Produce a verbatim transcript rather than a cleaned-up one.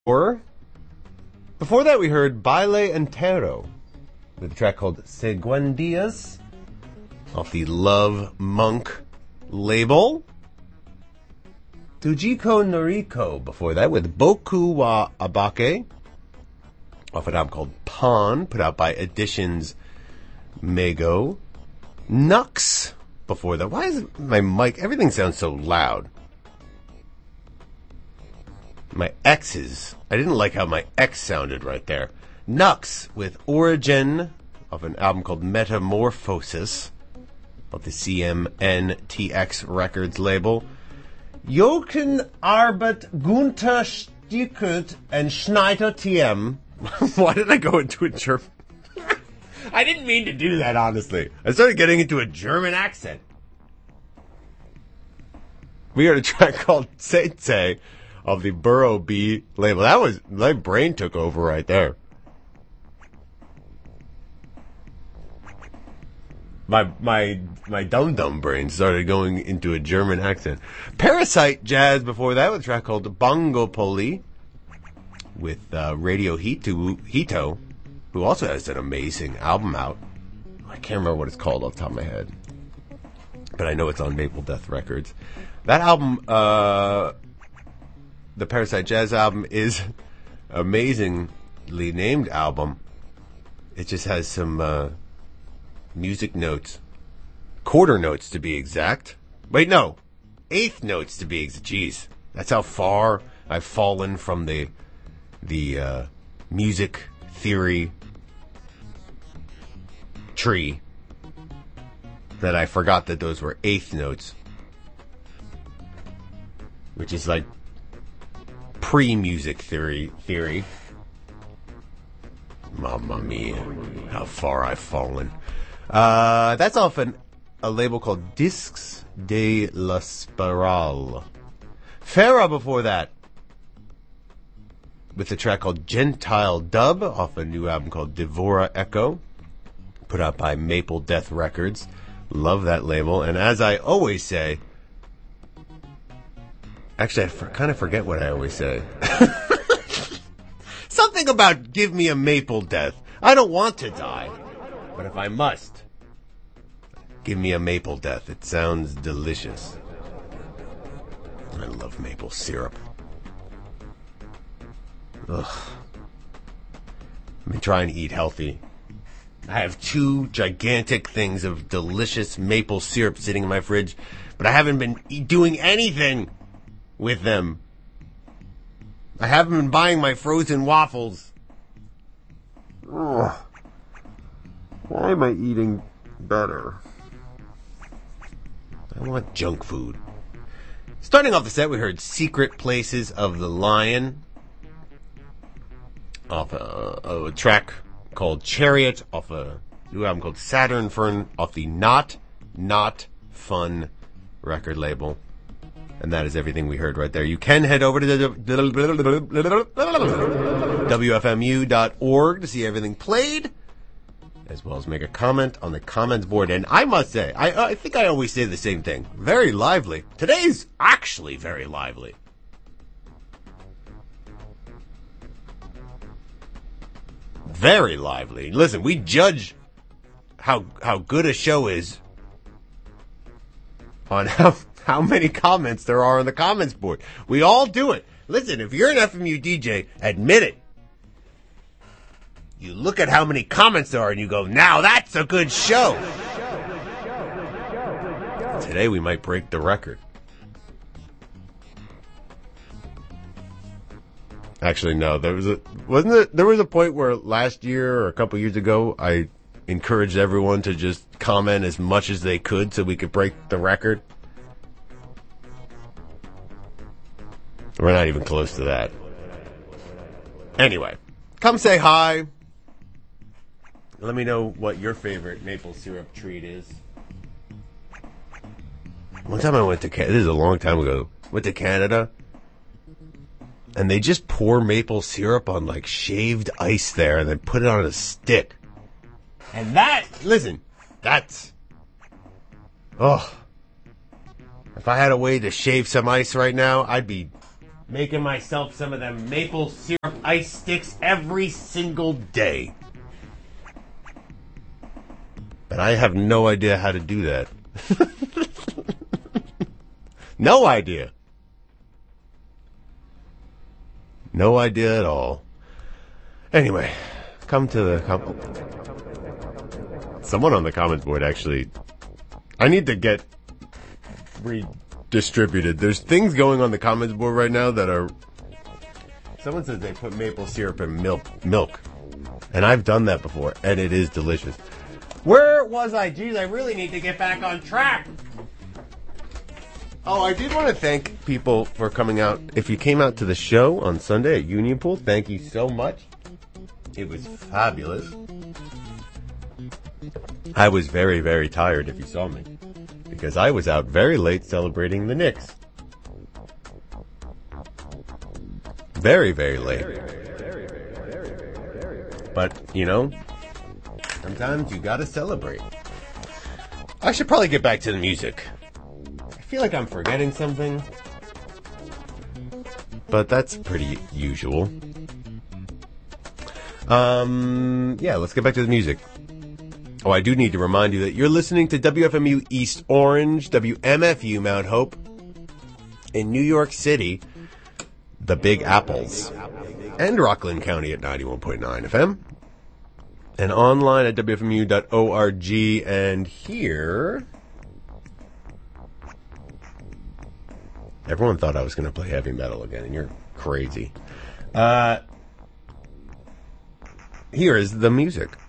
Or, before that we heard Baile Entero with a track called Seguindias off the Love Monk label. Tujiko Noriko before that with Boku wa Abake off an album called Pawn, put out by Editions Mego. Nux before that. Why is my mic, everything sounds so loud? My X's. I didn't like how my X sounded right there. Nux with Origin of an album called Metamorphosis of the C M N T X Records label. Jochen Arbeit, Gunther Stickert, and Schneider T M. Why did I go into a German? I didn't mean to do that, honestly. I started getting into a German accent. We heard a track called Tse of the Burrow B label. That was, my brain took over right there. My my my dum dum brain started going into a German accent. Parasite Jazz before that with a track called Bongo Poli with uh, Radio Hito, Hito, who also has an amazing album out. I can't remember what it's called off the top of my head, but I know it's on Maple Death Records. That album, uh, the Parasite Jazz album, is amazingly named album. It just has some uh, music notes, quarter notes to be exact. Wait, no, eighth notes to be exact. Jeez, that's how far I've fallen from the the uh, music theory tree that I forgot that those were eighth notes, which is like pre-music theory theory. Mamma mia, how far I've fallen. Uh, that's off an, a label called Discs de la Spiral. Farah before that with a track called Gentile Dub off a new album called Devora Echo, put out by Maple Death Records. Love that label. And as I always say, actually I for, kind of forget what I always say. Something about give me a maple death. I don't want to die, but if I must, give me a maple death. It sounds delicious. I love maple syrup. Ugh. Let me try and eat healthy. I have two gigantic things of delicious maple syrup sitting in my fridge, but I haven't been doing anything with them. I haven't been buying my frozen waffles. Ugh. Why am I eating better? I want junk food. Starting off the set, we heard Secret Places of the Lion off a, a track called Chariot off a new album called Saturn Fern off the Not Not Fun record label. And that is everything we heard right there. You can head over to W F M U dot org to see everything played, as well as make a comment on the comments board. And I must say, I, I think I always say the same thing. Very lively. Today's actually very lively. Very lively. Listen, we judge how how good a show is on how how many comments there are on the comments board. We all do it. Listen, if you're an F M U D J, admit it. You look at how many comments there are and you go, now that's a good show. Today we might break the record. Actually, no. There was a wasn't it? There was a point where last year or a couple years ago, I encouraged everyone to just comment as much as they could so we could break the record. We're not even close to that. Anyway, come say hi. Let me know what your favorite maple syrup treat is. One time I went to Canada. This is a long time ago. Went to Canada. And they just pour maple syrup on, like, shaved ice there and then put it on a stick. And that, listen, that's, oh. If I had a way to shave some ice right now, I'd be making myself some of them maple syrup ice sticks every single day. But I have no idea how to do that. No idea. No idea at all. Anyway, come to the... Com- Someone on the comments board actually... I need to get redistributed. There's things going on the comments board right now that are... Someone says they put maple syrup in milk. Milk. And I've done that before, and it is delicious. Where was I? Geez, I really need to get back on track. Oh, I did want to thank people for coming out. If you came out to the show on Sunday at Union Pool, thank you so much. It was fabulous. I was very, very tired if you saw me, because I was out very late celebrating the Knicks. Very, very late. But, you know, sometimes you gotta celebrate. I should probably get back to the music. I feel like I'm forgetting something, but that's pretty usual. Um, yeah, let's get back to the music. Oh, I do need to remind you that you're listening to W F M U East Orange, W M F U Mount Hope, in New York City, the Big Apples, and Rockland County at ninety-one point nine F M, and online at W F M U dot org, and here... Everyone thought I was going to play heavy metal again, and you're crazy. Uh, here is the music.